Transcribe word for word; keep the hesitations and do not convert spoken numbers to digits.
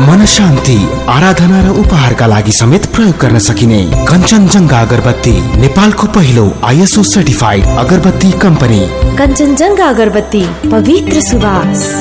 मन शान्ति, आराधना र उपहारका लागि समेत प्रयोग गर्न सकिने कञ्चनजङ्घा अगरबत्ती नेपालको पहिलो आइएसओ सर्टिफाइड अगरबत्ती कम्पनी। कञ्चनजङ्घा अगरबत्ती, पवित्र सुवास।